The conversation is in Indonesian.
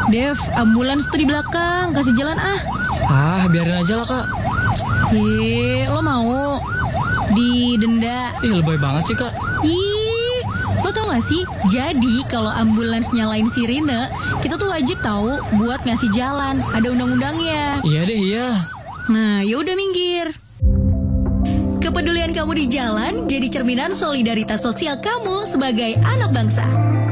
Dev, ambulans tuh di belakang, kasih jalan ah. Ah, biarin aja lah kak. Lo mau didenda? Ih, lebay banget sih kak. Ih, lo tau gak sih? Jadi kalau ambulans nyalain sirine, kita tuh wajib tahu buat ngasih jalan. Ada undang-undangnya. Iya deh, iya. Nah, yaudah minggir. Kepedulian kamu di jalan jadi cerminan solidaritas sosial kamu sebagai anak bangsa.